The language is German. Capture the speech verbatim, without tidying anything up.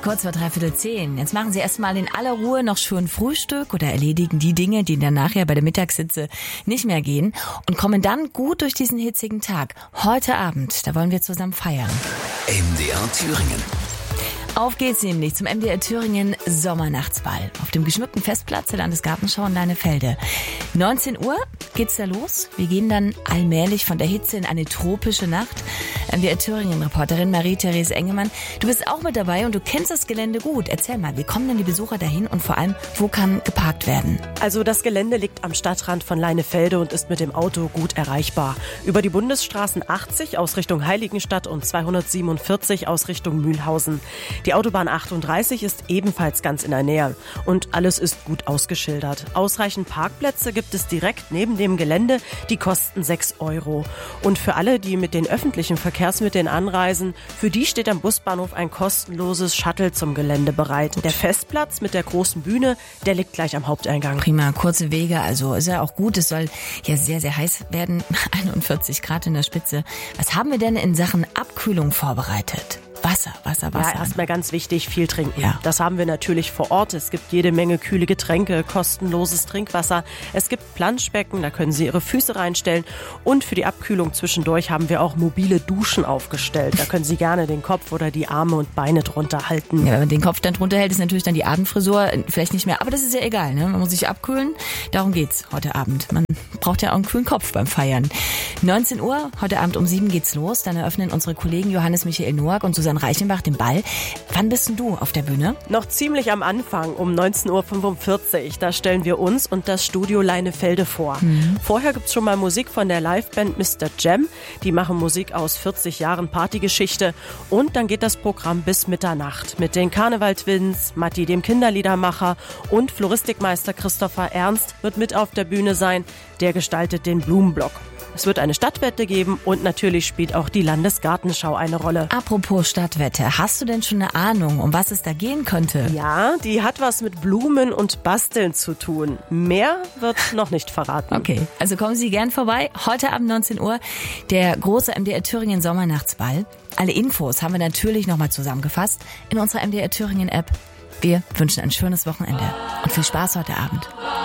kurz vor dreiviertel zehn. Jetzt machen Sie erstmal in aller Ruhe noch schön Frühstück oder erledigen die Dinge, die dann nachher bei der Mittagssitze nicht mehr gehen und kommen dann gut durch diesen hitzigen Tag. Heute Abend, da wollen wir zusammen feiern. M D R Thüringen. Auf geht's nämlich zum M D R Thüringen Sommernachtsball auf dem geschmückten Festplatz der Landesgartenschau in Leinefelde. neunzehn Uhr geht's da los. Wir gehen dann allmählich von der Hitze in eine tropische Nacht. M D R Thüringen-Reporterin Marie-Therese Engemann, du bist auch mit dabei und du kennst das Gelände gut. Erzähl mal, wie kommen denn die Besucher dahin und vor allem, wo kann geparkt werden? Also das Gelände liegt am Stadtrand von Leinefelde und ist mit dem Auto gut erreichbar. Über die Bundesstraßen achtzig aus Richtung Heiligenstadt und zweihundertsiebenundvierzig aus Richtung Mühlhausen. Die Autobahn achtunddreißig ist ebenfalls ganz in der Nähe und alles ist gut ausgeschildert. Ausreichend Parkplätze gibt es direkt neben dem Gelände, die kosten sechs Euro. Und für alle, die mit den öffentlichen Verkehrsmitteln anreisen, für die steht am Busbahnhof ein kostenloses Shuttle zum Gelände bereit. Der Festplatz mit der großen Bühne, der liegt gleich am Haupteingang. Prima, kurze Wege, also ist ja auch gut, es soll ja sehr, sehr heiß werden, einundvierzig Grad in der Spitze. Was haben wir denn in Sachen Abkühlung vorbereitet? Wasser, Wasser, Wasser. Ja, erstmal ganz wichtig, viel trinken. Ja. Das haben wir natürlich vor Ort. Es gibt jede Menge kühle Getränke, kostenloses Trinkwasser. Es gibt Planschbecken, da können Sie Ihre Füße reinstellen. Und für die Abkühlung zwischendurch haben wir auch mobile Duschen aufgestellt. Da können Sie gerne den Kopf oder die Arme und Beine drunter halten. Ja, wenn man den Kopf dann drunter hält, ist natürlich dann die Abendfrisur vielleicht nicht mehr. Aber das ist ja egal, ne? Man muss sich abkühlen. Darum geht's heute Abend. Man braucht ja auch einen kühlen Kopf beim Feiern. neunzehn Uhr, heute Abend um sieben geht's los. Dann eröffnen unsere Kollegen Johannes Michael Noack und Susanne Reichenbach den Ball. Wann bist denn du auf der Bühne? Noch ziemlich am Anfang, um neunzehn Uhr fünfundvierzig. Da stellen wir uns und das Studio Leinefelde vor. Mhm. Vorher gibt's schon mal Musik von der Liveband Mister Jam. Die machen Musik aus vierzig Jahren Partygeschichte. Und dann geht das Programm bis Mitternacht mit den Karneval-Twins, Matti dem Kinderliedermacher und Floristikmeister Christopher Ernst wird mit auf der Bühne sein. Der gestaltet den Blumenblock. Es wird eine Stadtwette geben und natürlich spielt auch die Landesgartenschau eine Rolle. Apropos Stadtwette, hast du denn schon eine Ahnung, um was es da gehen könnte? Ja, die hat was mit Blumen und Basteln zu tun. Mehr wird noch nicht verraten. Okay, also kommen Sie gern vorbei. Heute Abend neunzehn Uhr, der große M D R Thüringen Sommernachtsball. Alle Infos haben wir natürlich nochmal zusammengefasst in unserer M D R Thüringen App. Wir wünschen ein schönes Wochenende und viel Spaß heute Abend.